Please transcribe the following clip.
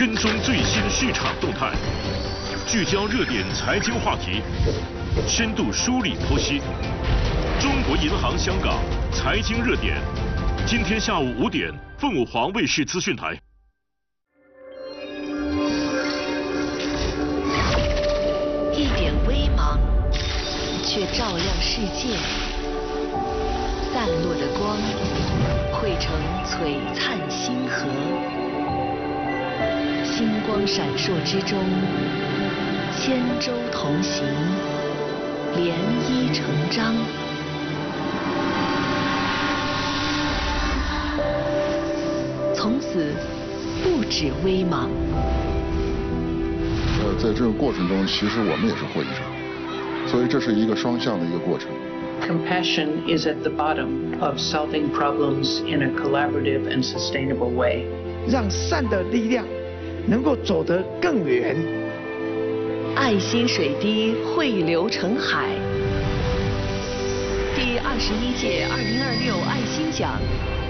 跟踪最新市场动态，聚焦热点财经话题，深度梳理剖析。中国银行香港财经热点，今天下午5点，凤凰卫视资讯台。 一点微芒，却照亮世界。散落的光，汇成璀璨星河。星光闪烁之中，千舟同行，涟漪成章。从此，不止微芒。 在这个过程中，其实我们也是获益者，所以这是一个双向的一个过程。 Compassion is at the bottom of solving problems in a collaborative and sustainable way. 让善的力量能够走得更远。 爱心水滴汇流成海。第21届2026爱心奖